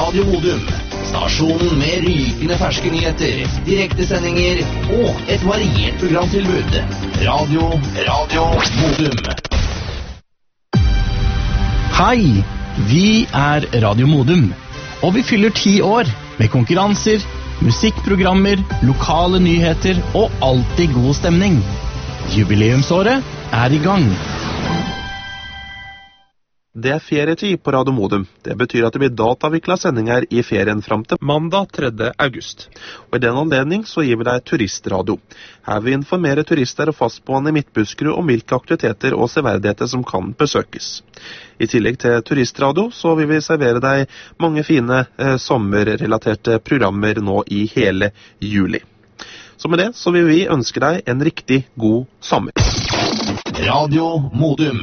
Radio Modum. Stasjonen med rykende ferske nyheter, direktesendinger og et variert programtilbud. Radio Modum. Hei, vi er Radio Modum, og vi fyller 10 år med konkurranser, musikkprogrammer, lokale nyheter og alltid god stemning. Jubileumsåret er i gang. Det er ferietid på Radio Modum. Det betyr at det blir datavikla sendinger i ferien frem til mandag 3. august. Og i den anledning så gir vi deg turistradio. Her vil vi informere turister og fastboende i Midtbuskerud om hvilke aktiviteter og severdigheter som kan besøkes. I tillegg til turistradio så vil vi servere deg mange fine sommerrelaterte programmer nå i hele juli. Så med det så vil vi ønske deg en riktig god sommer. Radio Modum.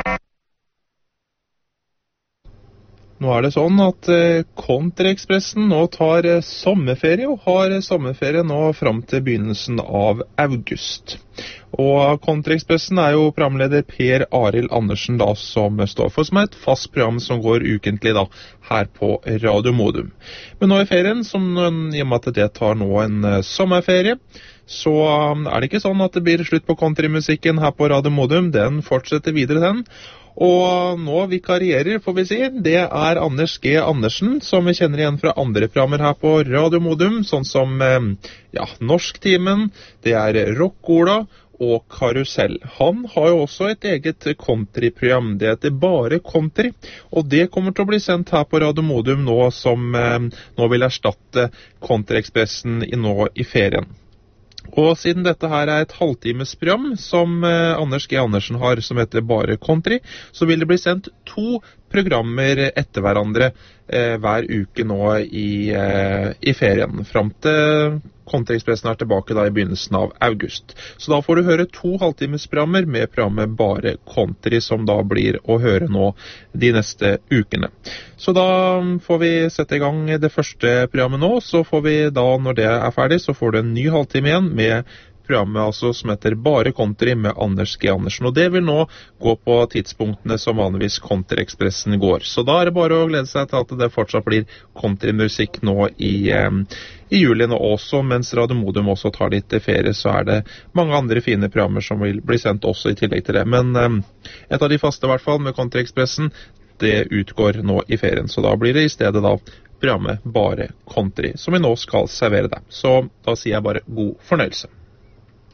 Nå er det sånn at Country-Expressen nå tar sommerferie, og har sommerferie nå frem til begynnelsen av august. Og Country-Expressen er jo programleder Per Arild Andersen da, som står for som et fast program som går ukentlig da, her på Radio Modum. Men nå i ferien, i og med at det tar nå en sommerferie, så er det ikke sånn at det blir slutt på countrymusikken her på Radio Modum. Den fortsetter videre den. Og nå vikarierer, får vi si, det er Anders G. Andersen, som vi kjenner igjen fra andre programmer her på Radio Modum, sånn som Norsktimen, det er Rockola og Karusell. Han har jo også et eget countryprogram, det heter Bare Country, og det kommer til å bli sendt her på Radio Modum nå, som nå vil erstatte Country-Expressen nå i ferien. Og siden dette her er et halvtimesprogram som Anders G. Andersen har, som heter Bare Country, så vil det bli sendt 2 programmer etter hverandre hver uke nå i ferien, frem til Country-Expressen er tilbake da i begynnelsen av august. Så da får du høre 2 halvtimesprogrammer med programmet Bare Country, som da blir å høre nå de neste ukene. Så da får vi sette i gang det første programmet nå, så får vi da, når det er ferdig, så får du en ny halvtime igjen med programmet altså, som heter Bare Country med Anders G. Andersen. Og det vil nå gå på tidspunktene som vanligvis Country-Expressen går. Så da er det bare å glede seg til at det fortsatt blir countrymusikk nå i juli nå også, mens Radio Modum også tar litt ferie, så er det mange andre fine programmer som vil bli sendt også i tillegg til det. Men et av de faste i hvert fall med Country-Expressen, det utgår nå i ferien, så da blir det i stedet da programmet Bare Country, som vi nå skal servere deg. Så da sier jeg bare god fornøyelse.